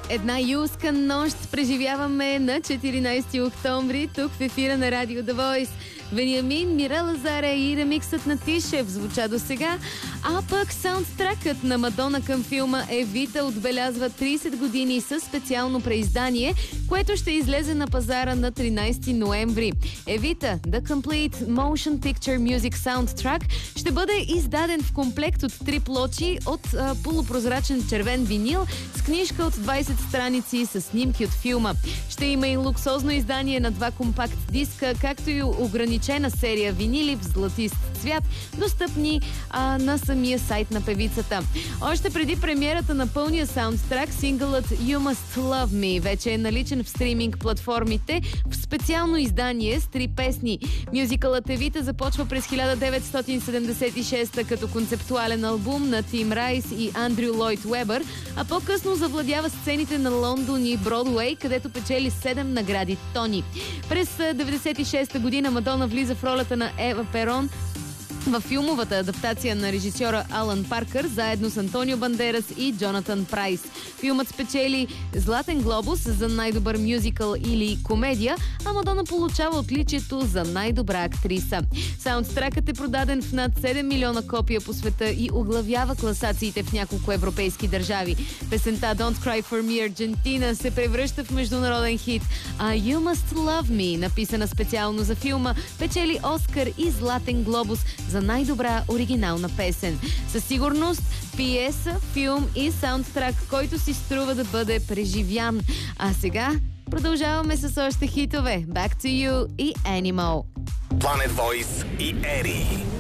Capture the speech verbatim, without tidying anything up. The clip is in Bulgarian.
Една юлска нощ преживяваме на четиринайсети октомври тук в ефира на Радио The Voice. Вениамин, Мирела Заре и ремиксът на Тишев звуча до сега, а пък саундтракът на Мадона към филма Евита отбелязва трийсет години със специално преиздание, което ще излезе на пазара на тринайсети ноември. Евита, The Complete Motion Picture Music Soundtrack, ще бъде издаден в комплект от три плочи от а, полупрозрачен червен винил с книжка от двайсет страници с снимки от филма. Ще има и луксозно издание на два компакт диска, както и ограничена серия винили в златист цвят, достъпни а, на самия сайт на певицата. Още преди премиерата на пълния саундтрак, сингълът You Must Love Me вече е наличен в стриминг платформите в специално издание с три песни. Мюзикълът Евита започва през хиляда деветстотин седемдесет и шеста като концептуален албум на Тим Райс и Андрю Лойд Уебър, а по-късно завладява сцените на Лондон и Бродуей, където печели седем награди Тони. През деветдесет и шеста година Мадона влиза в ролята на Ева Перон във филмовата адаптация на режисьора Алан Паркър, заедно с Антонио Бандерас и Джонатан Прайс. Филмът спечели Златен глобус за най-добър мюзикъл или комедия, а Мадона получава отличието за най-добра актриса. Саундтракът е продаден в над седем милиона копия по света и оглавява класациите в няколко европейски държави. Песента Don't Cry For Me Argentina се превръща в международен хит, а You Must Love Me, написана специално за филма, печели Оскар и Златен глобус за най-добра оригинална песен. Със сигурност пиеса, филм и саундтрак, който си струва да бъде преживян. А сега продължаваме с още хитове. Back to You и Animal. Planet Voice и Ери.